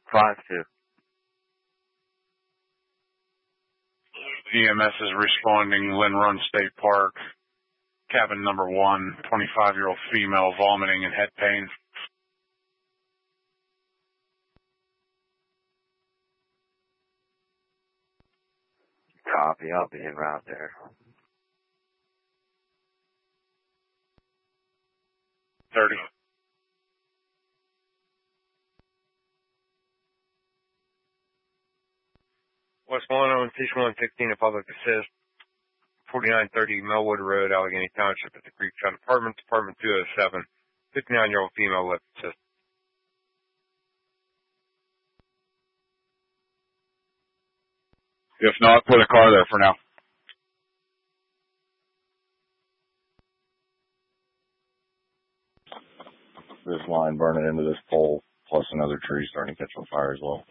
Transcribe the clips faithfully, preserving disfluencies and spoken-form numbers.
five two. E M S is responding, Lynn Run State Park, cabin number one, twenty-five-year-old female vomiting and head pain. Copy, I'll be en route there. thirty. West one oh, Station one sixteen, a public assist, forty-nine thirty Melwood Road, Allegheny Township, at the Creek Shot Apartments, Apartment two oh seven, fifty-nine-year-old female left assist. If not, put a car there for now. This line burning into this pole, plus another tree starting to catch on fire as well.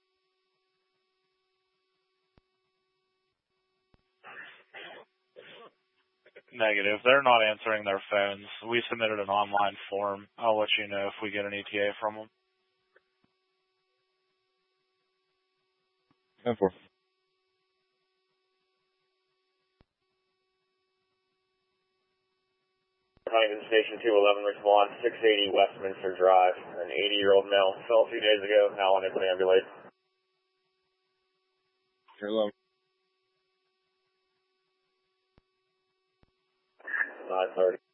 Negative. They're not answering their phones. We submitted an online form. I'll let you know if we get an E T A from them. ten four. Huntington Station two eleven, respond, six eighty Westminster Drive. An eighty-year-old male fell a few days ago, now unable to ambulate. Hello. nine thirty.